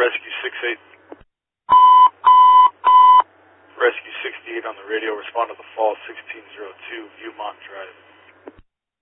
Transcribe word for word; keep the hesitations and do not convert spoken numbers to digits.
Rescue six eight. Rescue sixty-eight on the radio. Respond to the fall sixteen oh two Viewmont Drive.